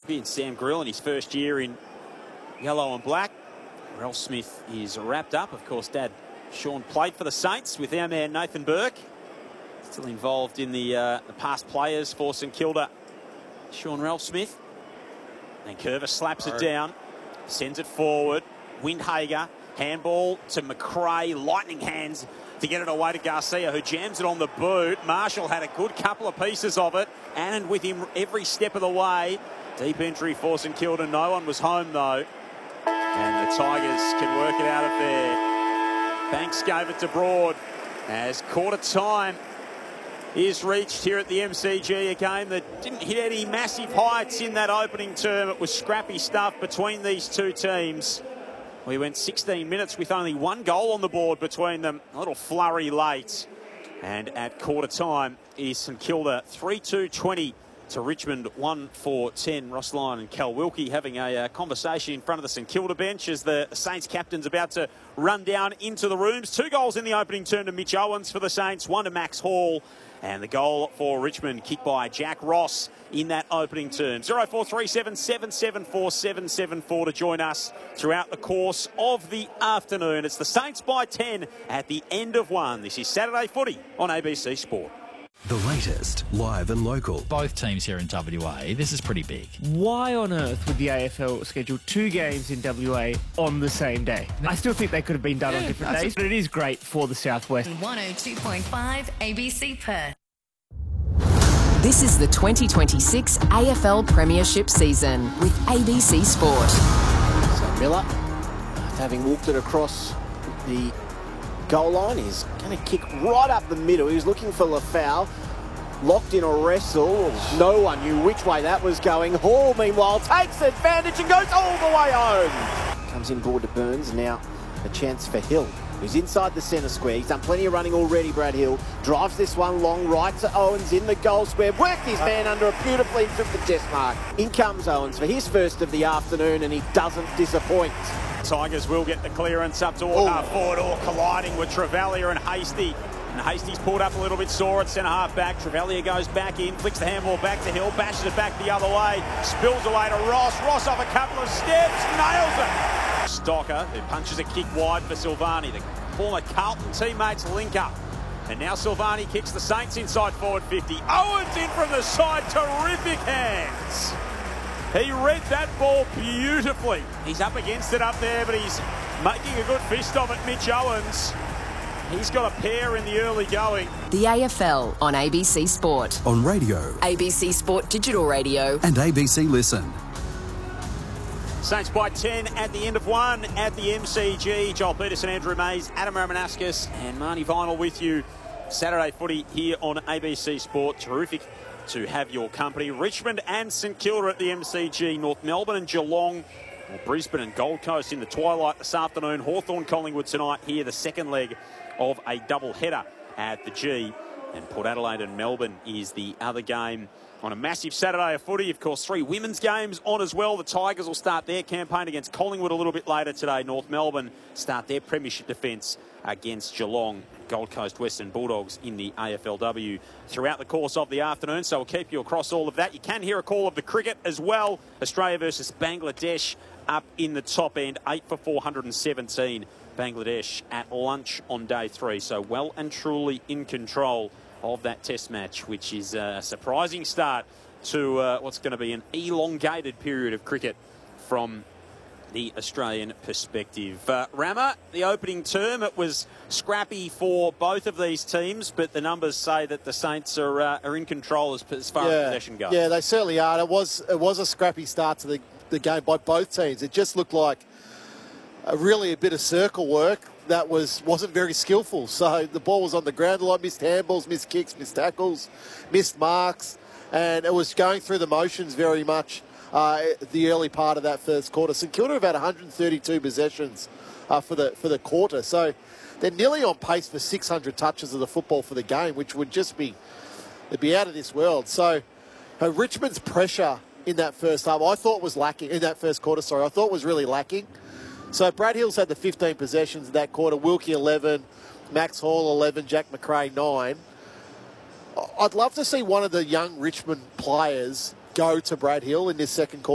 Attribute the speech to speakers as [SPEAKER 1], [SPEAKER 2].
[SPEAKER 1] champion, Sam Grill, in his first year in yellow and black. Ralph Smith is wrapped up. Of course, Dad Sean played for the Saints with our man Nathan Burke. Still involved in the past players for St Kilda. Sean Ralph Smith. And Curvis slaps it down. Sends it forward. Windhager. Handball to McRae. Lightning hands to get it away to Garcia, who jams it on the boot. Marshall had a good couple of pieces of it. Annan with him every step of the way. Deep entry for St Kilda. No one was home, though. And the Tigers can work it out of there. Banks gave it to Broad as quarter time is reached here at the MCG, a game that didn't hit any massive heights in that opening term. It was scrappy stuff between these two teams. We went 16 minutes with only one goal on the board between them. A little flurry late. And at quarter time is St Kilda 3-2-20 to Richmond 1-4-10. Ross Lyon and Cal Wilkie having a conversation in front of the St Kilda bench as the Saints captain's about to run down into the rooms. 2 goals in the opening term to Mitch Owens for the Saints, 1 to Max Hall. And the goal for Richmond, kicked by Jack Ross in that opening term. 0437 774 774 to join us throughout the course of the afternoon. It's the Saints by 10 at the end of 1. This is Saturday Footy on ABC Sport.
[SPEAKER 2] The latest, live and local.
[SPEAKER 3] Both teams here in WA, this is pretty big.
[SPEAKER 4] Why on earth would the AFL schedule 2 games in WA on the same day? I still think they could have been done on different days, but it is great for the Southwest.
[SPEAKER 5] 102.5 ABC Perth.
[SPEAKER 6] This is the 2026 AFL Premiership season with ABC Sport.
[SPEAKER 7] So Miller, having walked it across the goal line, is going to kick right up the middle. He was looking for Lafau, locked in a wrestle. No one knew which way that was going. Hall, meanwhile, takes advantage and goes all the way home. Comes in board to Burns, now a chance for Hill, who's inside the centre square. He's done plenty of running already, Brad Hill. Drives this one long right to Owens in the goal square. Worked his man under it beautifully, took the chest mark. In comes Owens for his first of the afternoon, and he doesn't disappoint.
[SPEAKER 1] Tigers will get the clearance up toward half forward, or colliding with Travalia and Hasty. And Hasty's pulled up a little bit sore at centre-half back. Travalia goes back in, flicks the handball back to Hill, bashes it back the other way, spills away to Ross. Ross off a couple of steps, nails it. Stocker, who punches a kick wide for Silvani. The former Carlton teammates link up. And now Silvani kicks the Saints inside forward 50. Owens in from the side, terrific hands. He read that ball beautifully. He's up against it up there, but he's making a good fist of it, Mitch Owens. He's got a pair in the early going.
[SPEAKER 6] The AFL on ABC Sport.
[SPEAKER 2] On radio.
[SPEAKER 6] ABC Sport Digital Radio.
[SPEAKER 2] And ABC Listen.
[SPEAKER 1] Saints by 10 at the end of 1 at the MCG. Joel Peterson, Andrew Mays, Adam Ramanauskas and Marnie Vinyl with you. Saturday Footy here on ABC Sport. Terrific to have your company. Richmond and St Kilda at the MCG. North Melbourne and Geelong. Brisbane and Gold Coast in the twilight this afternoon. Hawthorn Collingwood tonight here, the second leg of a double header at the G. And Port Adelaide and Melbourne is the other game on a massive Saturday of footy. Of course, 3 women's games on as well. The Tigers will start their campaign against Collingwood a little bit later today. North Melbourne start their premiership defence against Geelong. Gold Coast Western Bulldogs in the AFLW throughout the course of the afternoon. So we'll keep you across all of that. You can hear a call of the cricket as well. Australia versus Bangladesh up in the top end. 8 for 417. Bangladesh at lunch on day 3. So well and truly in control of that test match, which is a surprising start to what's going to be an elongated period of cricket from the Australian perspective. Rama, the opening term, it was scrappy for both of these teams, but the numbers say that the Saints are in control as far as possession goes.
[SPEAKER 8] Yeah, they certainly are. It was a scrappy start to the game by both teams. It just looked like really a bit of circle work that wasn't very skillful. So the ball was on the ground a lot, missed handballs, missed kicks, missed tackles, missed marks, and it was going through the motions very much the early part of that first quarter. St Kilda have had 132 possessions for the quarter, so they're nearly on pace for 600 touches of the football for the game, which would just be out of this world. So Richmond's pressure in that first half, I thought was lacking in that first quarter. I thought was really lacking. So Brad Hill's had the 15 possessions in that quarter. Wilkie 11, Max Hall 11, Jack McRae 9. I'd love to see one of the young Richmond players go to Brad Hill in this second quarter.